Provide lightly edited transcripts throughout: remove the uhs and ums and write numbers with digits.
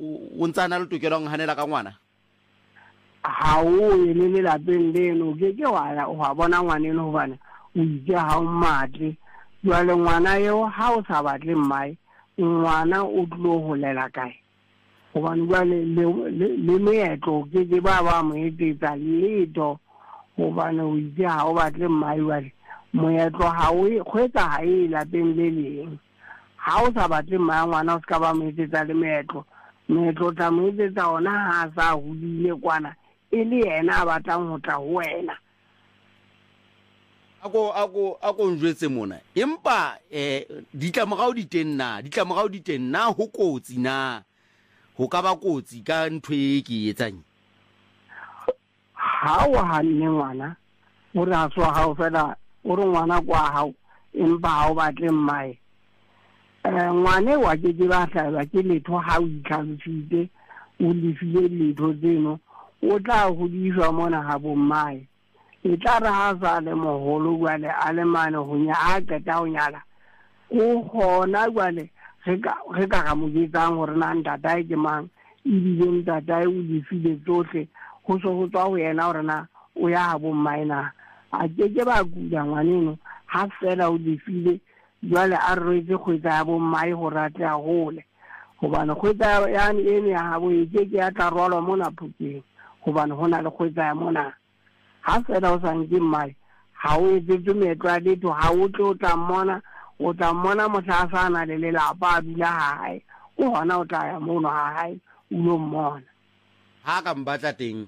o ntsana le tokelo ng hanela ka ngwana ha o le lapeng leno ke wa bona ngwaneno hobane o itse ha o matle jwale ngwana eo ha o sa batle mmae ngwana o tlo holela kae hobane jwale le meetlo ke ba mo etsetsa leto hobane o itse ha o batle mmae jwale moetlo ha o kgwetsa ha e lapeng le leng ha o sa batle mmae ngwana o ska ba mo etsetsa le meetlo tla mo etsetsa ona ha sa hulile kwana ile yena a batlang ho tla ho wena ako njwetse mona empa ditlamorao di teng na ho kotsi na ho ka ba kotsi ka ntho e ke etsang ha o hanne ngwana o re a tswa ha o fela o re ngwana kwa hao empa ha o batle mmae ngwane wa ke ba hlaba ke letho ha o itlhalositse o lefile letho tseno o tla hodiswa mona ha bo mmae e tla re ha sa le moholo jwale a le mane ho nya a qeta ho nyala o hona jwale re ka mo jetsang hore na ntatae ke mang ebile ntatae o lefile tsohle ho so ho tswa ho yena hore na o ya ha bo mmae na a ke ba kula ngwaneno ha fela o lefile jwale a rwetse kgwetsa ya bo mmae hore a tle a hole hobane kgwetsa yani ene ya habo e ke ya tla rwalwa mona phukeng hobane hona le kgwetsa ya mona ha fela o sa nke mmae ha o etsetse meetlo ya letho ha o tlo o tla mmona mohla a sa na le lelapa a dula hae o hona o tla ya mono hae o lo mmona ha ka mbatla teng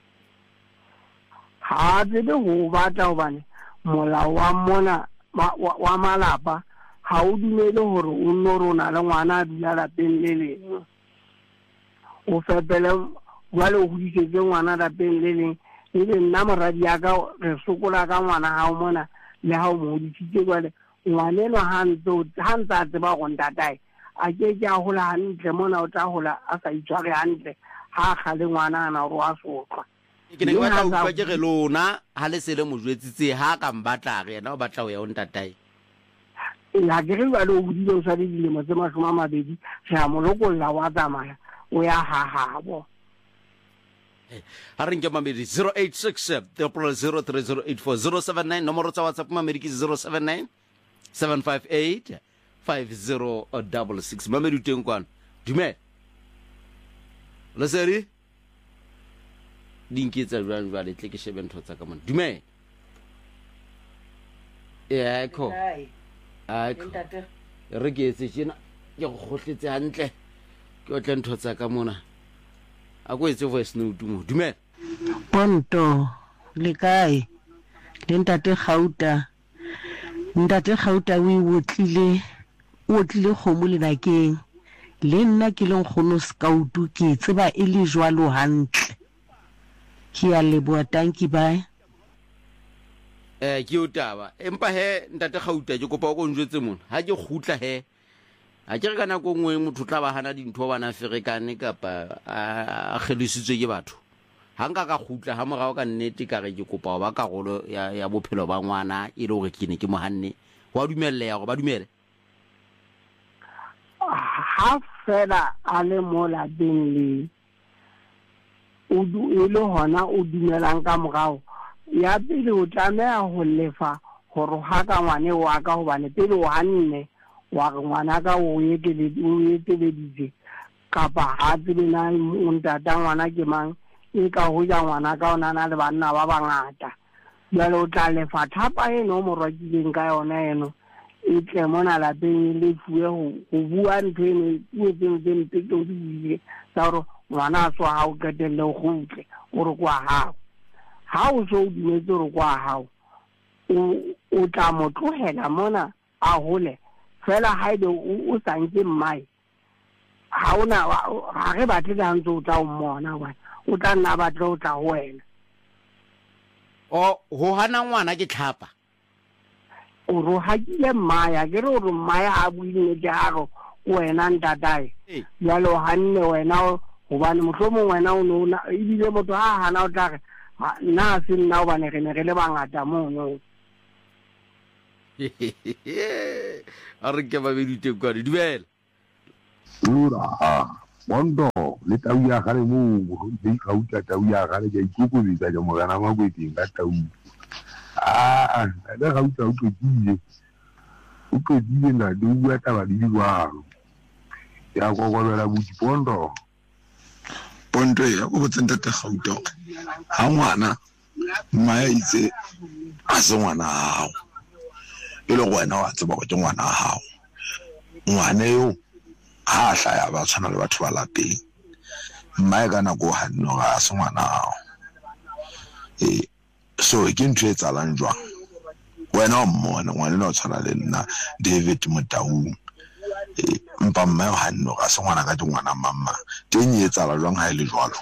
ha tsebe ho batla hobane molao wa mona wa malapa ha o dumele hore o nno rona le ngwana a dula lapeng le leng o fepele jwale o hodisetse ngwana lapeng le leng ebe nna moradi ya ka re sokola ka ngwana hao mona le ha o mo hodisitse jwale ngwaneno ha ntse a tseba go ntatae a ke a hola hantle mona o tla hola a sa itshware hantle ha kgale ngwana ana hore wa sotlwa ke ne ke batla utlwa ke re lona ha le se le mo jwetsitse ha ka mbatla re yena o batla ho ya o ntatae ya ke re jwale o budile o sa le dilemo tse 20 re a mo lokolla wa tsamaya o ya hahabo ha re nke mamedi 086 03084 079 nomoro tsa WhatsApp mamedi ke 079 758 5066 mamedi teng kwana dumela le seri dinketsa jwale tle ke shebe ntho tsa ka mona dumela ekho re ke etse tjena ke go khotletse hantle ke o tle ntho tsa ka mona a go etse voice note mo dumela ponto le kae le ntate Gauta o otlile kgomo le nakeng le nna ke leng khono scout ke tseba e le jwalo hantle ke ya leboa tanki bye ke o taba empa he ntate Gauta ke kopa go njwetse mona ha ke khutla he a ke re kana go ngwe motho tla ba hana dintho bana ferekane kapa a kgelisitswe ke batho ha nka ka khutla ha morao ka nnete ka re ke kopa ba karolo ya bophelo ba ngwana e le hore ke ne ke mohanne wa dumelle ya go ba dumele ha fela a le mola ding le le hona o dumelang ka morao ya pele o tlamea ho lefa hore ha ka ngwane wa ka hobane pele o hanne wa ngwana ka o eteleditse kapa ha tsebe na ntata ngwana ke mang e ka ho ja ngwana ka ona na le banna ba bangata jwale o tla lefa thapa eno mo rwakileng ka yona eno e tle mona lapeng le fuwe ho bua ntho eno e tseng pekeng di bile tsa hore ngwana a tswa ha o qetelle o kgutle o re kwa hao ha o so o dumetse hore kwa hao o tla mo tlohela mona a hole fela haide o sa nke mmae ha ona ha re batle ka ntse o tla o mmona o tla nna batle o tla ho wena ho hana ngwana ke tlhapa o ro hakile mmaya ke re o re mmaya a buile jaro wena ntatae jalo hanne wena hobane mohlomong wena o no ibile motho ha hana o tla re na se nna o bane re ne re le bangata mono a re ke ba bedite kwa di dumela Bondo le tau ya gale mo di gauta tau ya gale ja ikokobetsa ja mogana makwetseng ka tau le gauta o tlodile na di bua taba di jwalo ya kokobela botsi Bondo ya go botseng tata gauta ha ngwana mma itse a se ngwana hao e le wena wa tseba go ke ngwana hao ngwana yo ha hlaya ba tshwana le batho ba lapeng mma ka nako hanno ga se ngwana hao so ke ntwe etsalang jwang wena o mmona ngwana o tshwana le nna David Motaung mpa mma yo hanno ga se ngwana ka ngwana mamma teng e etsala jwang ha ile jwalo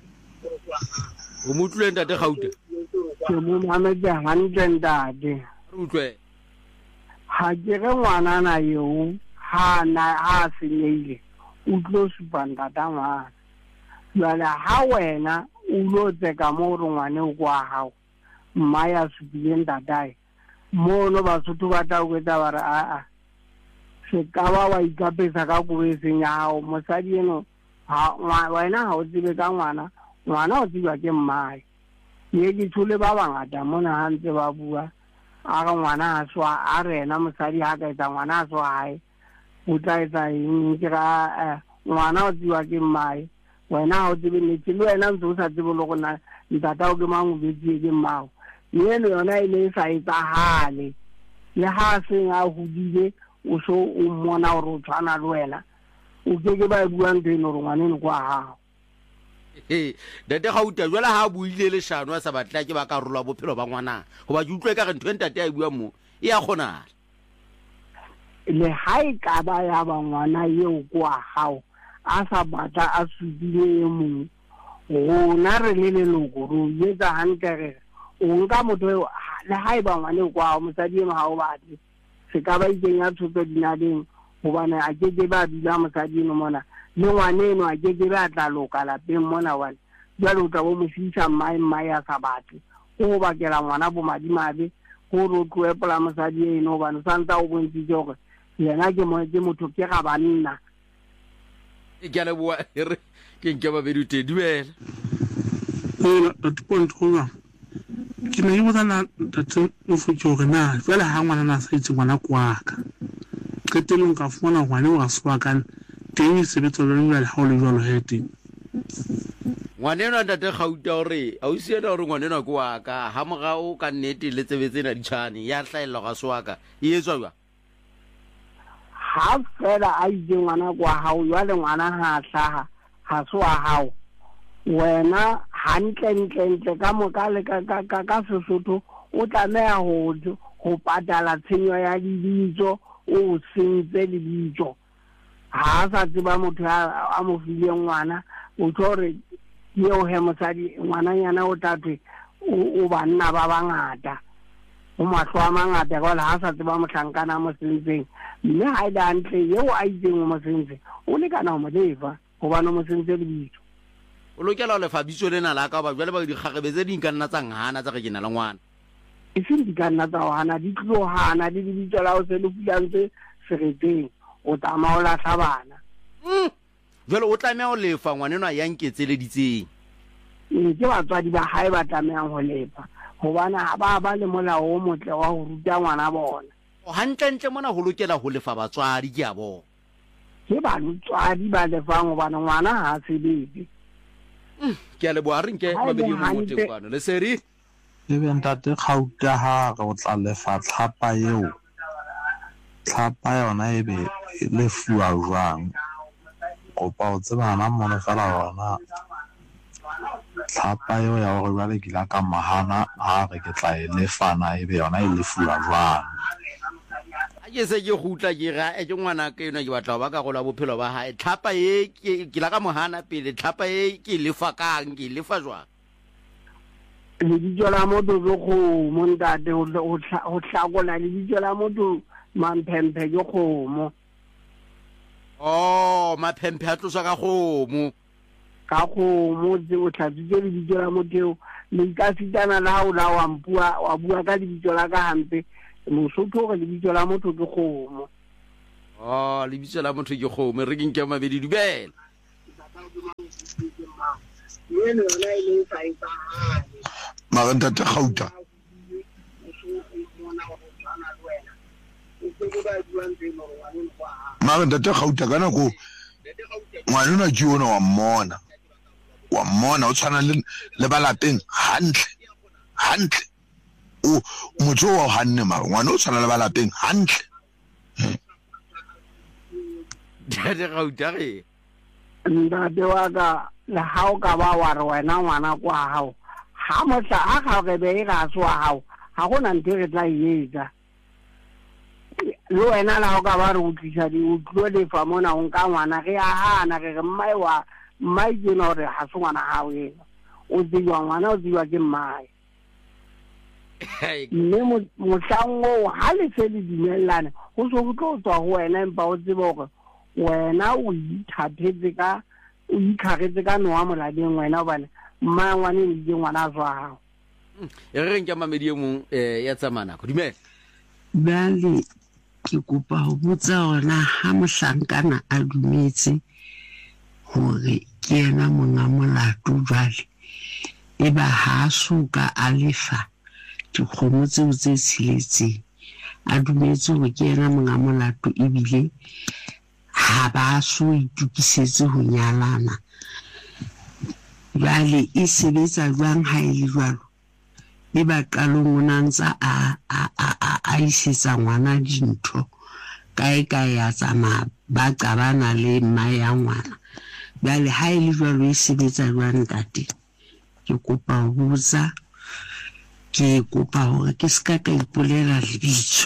o mutlwe ntate gauta ke mo mametse hantle ntate utlwe ha ke re ngwana na yo ha senyehile o tlo supa ntata ngwana jwale ha wena o lo tseka mo re ngwane o kwa hao mma ya supile ntatae mono Basotho ba tla go etsa bare se ka ba wa ikapesa ka kubeseng ya hao mosadi eno wena ha o tsebe ka ngwana o tseba ke mmae ye ke thole ba bangata mona ha ntse ba bua a ga ngwana a swa a rena mosadi ha ka etsa ngwana a swa hae o tla etsa eng ke ga ngwana o tseba ke mmae wena ha o tsebe nnete le wena ntse o sa tsebe le gona ntata o ke mang o betsie ke mmao yeno yona e ne e sa etsagale le ha seng a hodile o so o mmona gore o tshwana le wena o keke ba e buang teno gore ngwaneno kwa gago ntate gauta jwale ha a buile leshano a sa batla ke ba karolwa bophelo ba ngwana goba ke utlwe ka re ntho e ntate a e buang mo e a kgonala le ha e ka ba ya ba ngwana yeo kwa gago a sa batla a supile e mongwe rona re le leloko re etsa hantle re o nka motho le ha e ba ngwane kwa gago mosadi eno ga o batle se ka ba ikenya thotso dinaleng gobane a keke ba dula mosadi eno mona le ngwane eno a keke ba tla loka lapeng mona wane jwale o tla bo mo fiša mmae a sa batle go go bakela ngwana bomadimabe gore o tloe pola mosadi eno gobane o santse o bontšitse gore yena ke motho ke ga banna ke a leboa re ke nke babedi te dumela Ponto ke ne ke botsana tate o fotse gore na fela ha ngwana na sa itse ngwana kwaka qetelong ka fumana ngwane o ga se wa kane teng e sebetsa jwalo jwale ha o le jwalo he teng ngwaneno a ntate gauta gore a o siena gore ngwaneno ke wa ka ha morao ka nnete le tsebetsena ditšhane ya hlaelelwa ga se wa ka e etswa jwa ha fela a itse ngwana kwa hao jwale ngwana ha hlaha ha se wa hao wena hantle ka moka le ka Sesotho o tlameha go patala tshenyo ya dibitso o sentse dibitso ha sa tseba motho a mo fileng ngwana o tshore yeo he mosadi ngwananyana o tatwe o banna ba bangata o mahlo a mangata ka ha sa tseba mohlankana mo sentseng mme ha ile hantle yeo a itseng mo sentse o le kana mo lefa gobane mo sentse lebitso o lokela go lefa bitso lena la ka ba jwale ba dikgagebe tse di ka nna tsa ngana tsa ge ke na le ngwana e seng di ka nna tsa go hana di tlo hana di lebitso la o se le fulantse sereteng o tsamaya o latlha bana jwale o tlameha go lefa ngwaneno a yanketseleditseng ke batswadi ba hae ba tlamehang go lefa gobane ga ba le molao o motle wa go ruta ngwana bona gantlentle mona go lokela go lefa batswadi ke a bona ke batswadi ba lefang gobane ngwana ga a sebetse ke a leboa re nke mabedi mo moteng kwano le seri e be ntate gauta ha re o tla lefa tlhapa eo tlhapa yona e be le fuwa jwang kopa o tsebana mmono fela yona tlhapa eo ya gore jwale ke la ka mahana ha re ke tla e lefana e be yona e le fuwa jwang ke se ke gutla ke ga ke ngwana ke yona ke batla ba ka gola bophelo ba hae tlhapa e ke la ka mohana pele tlhapa e ke lefa kang ke lefa jwang le ditso la motho ke kgomo ntate o hlakola le ditso la motho mamphemphe ke kgomo maphemphe a tloswa ka kgomo o tlhatsitse le ditso la motho le ikasitana la hao la wa bua ka lebitso la ka hampe Mosotho gore lebitso la motho ke kgomo lebitso la motho ke kgomo re ke nke mabedi dumela mara ntate Gauta ka nako ngwana ona ke ona wa mmona o tshwana le balapeng hantle o motho wa hanne mara ngwana o tshwana le balapeng hantle Dade Gauta ge ntate wa ka le ha o ka ba wa re wena ngwana kwa hao ha motla a ga re be ga tswa hao ha gona ntwe re tla yetsa le wena la ho ka ba re utlisa di utlo le fa mona o nka ngwana ge a hana re mmai ke no re ha se ngwana hao yena o diwa ngwana o diwa ke mmai mme motlango ha le se le dimellane go so go tlo tswa go wena empa o tsebe gore wena o ithathetse ka noa moladeng wena obane mma ngwane le di ngwana tswa hao e re nke mamedi e mong ya tsamana go dumela bale ke kopa ho botsa ona ha mohlankana a dumetse hore ke yena monga molato jwale e ba ha suka a lefa dikgomo tseo tse tshiletseng a dumetse hore ke yena monga molato ebile ha ba so itukisetse ho nyalana jwale e sebetsa jwang ha e le jwalo e ba qalong o nantsa a isetsa ngwana dintho kae ya tsamaya ba qabana le mma ya ngwana jwale ha e le jwalo e sebetsa jwang ntate ke kopa ho botsa ke kopa hore ke ska ka ipolela lebitso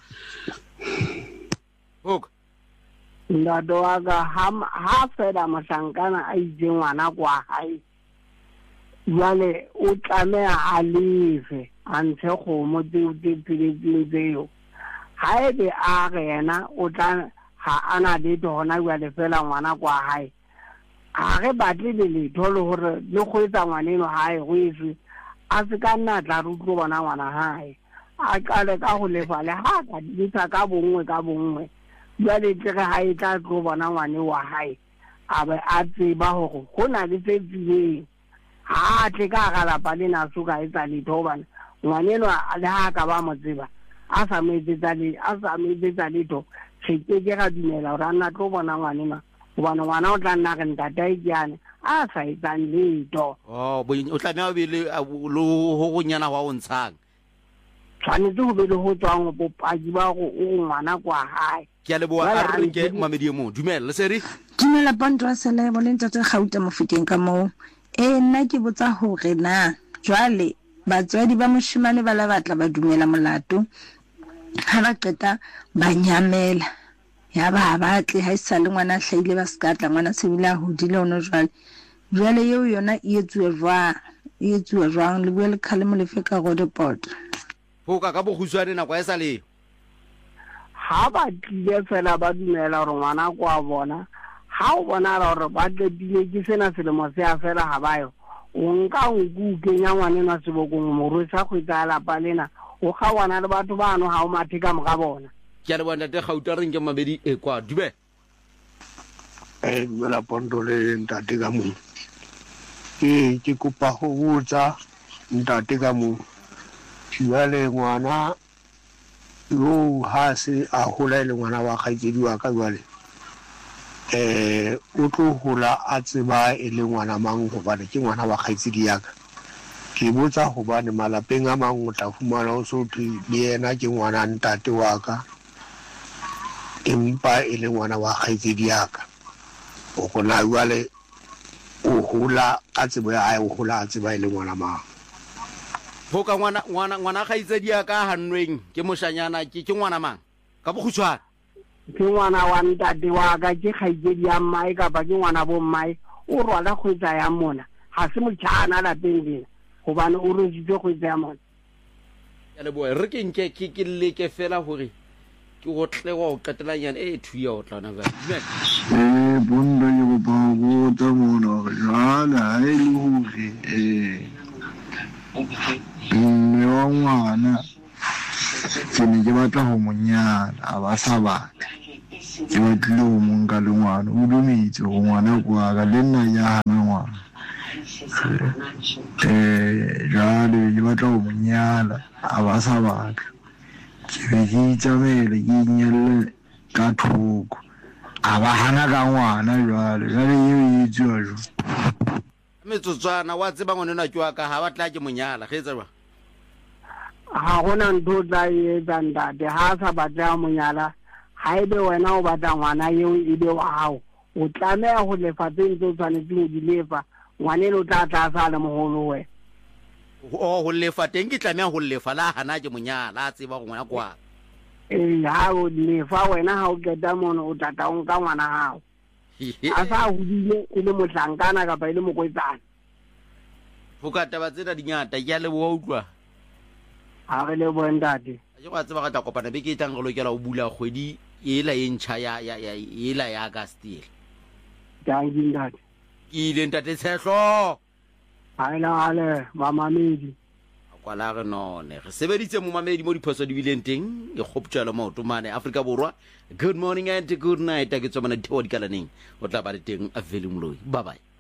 ntate wa ka ha fela mohlankana a itse ngwana kwa hae jwale o tlameha a lefe a ntshe kgomo tseo tse philetseng tseo ha ebe a re yena o tla ha ana letho gona jwale fela ngwana kwa hae a re batle le letho le gore le kgwetsa ngwaneno hae go eswe a se ka nna tla re utlo bona ngwana hae a qale ka go lefa le ha ka ditsa ka bongwe jwale tle ge ha e tla tlo bona ngwane wa hae a be a tseba gore go na le tse tsileng ha tle ka ga lapa le na suka e tsa letho gobane ngwaneno le ha ka ba mo tseba a sa mo etsetsa letho se ke ga dumela gore a nna tlo bona ngwanena gobane ngwana o tla nna re ntata e keane a sa etsang letho o tlameha o be le go gonyana wa o ntshang tshwanetse go be le go tswang bopaki ba go o ngwana kwa hae ke a leboa a re nke mamedi e mong dumela le seri dumela Ponto wa Selebo le ntate Gauta Mofokeng ka moo nna ke botsa hore na jwale batswadi ba moshimane ba la batla ba dumela molato ha ba qeta ba nyamela ya ba batle ha isa le ngwana hlaile ba skatla ngwana sebile a hodile ono jwale eo yona e etsuwa jwang le bua le khale mo lefe ka go deport ho ka boguswane nako e sa le ha ba tlile fela ba dumela gore ngwana kwa bona ha o bona gore ba tlile ke sena selemo se a fela ha bayo o nka nku kenya ngwanena sebokong mo sa khwetsa lapa lena o ga wana le batho ba no ha o mathe ka moga bona ke a le bona te Gauta re nke mabedi e kwa dube dumela Ponto le ntate ka mo ke kopa go botsa ntate ka mo jwale ngwana yo ha se a hola le ngwana wa kgaitsedi wa ka jwale o tlo hola a tseba e le ngwana mang gobane ke ngwana wa kgaitsedi ya ka ke botsa gobane malapeng a mang o tla fumana o so le yena ke ngwana ntate wa ka empa e le ngwana wa kgaitsedi ya ka o gona jwale o hola a tseba ya o hola a tseba e le ngwana mang ho ka ngwana kgaitsedi ya ka hanweng ke moshanyana ke ngwana mang ka bogutshwana ke ngwana wa ntate wa ka ke kgaitsedi ya mmae kapa ke ngwana bo mmae o rwala kgwetsa ya mona ha se motjhana lapeng lena gobane o rojitse kgwetsa ya mona ya leboa re ke nke ke leke fela hore ke go tle go qetelanyana e thuya o tla na ba Ponto ke go ba botsa mona gore jwale ha e le hore mme wa ngwana ke ne ke batla go monyana a ba sa batla ke batlile ho mo nka le ngwana o dumetse go ngwana kwa ka le nna ya hana ngwana jwale ke batla ho mo nyala a ba sa batla ke be ke itsamaele ke inyelle ka thoko a ba hana ka ngwana jwale eo e etsiwa jo metsotswana wa tseba ngwana ke wa ka ha batla ke monyala ge etsa ba ha gona ntho tla etsa ntate ha sa batla monyala ha ebe wena o batla ngwana eo e be wa hao o tlameha go lefa tse ntse o tshwanetse go di lefa ngwane lo tla sa le mogolo we go lefa teng ke tlameha go lefa la hana ke monyala a tseba go ngwana kwa ha o lefa wena ha o keta mono o tata o nka ngwana hao a sa hodile e le mohlankana kapa e le mokwetsana go ka taba tsena dinyata ke a le bo utlwa ha re le bontate ke go tseba ga tla kopana be ke tlang go lokela go bula kgwedi ela e ntšha ya ela ya Agastile danki ntate ke ile ntate tshehlo ale mamamedi kwala re none re sebeditse mo mamedi mo diphoso di bileng teng e kgoptjalo maoto mane Afrika Borwa. Good morning and good night ke tsomana dithewa dikalaneng o tla ba le teng a vele moloi bye bye.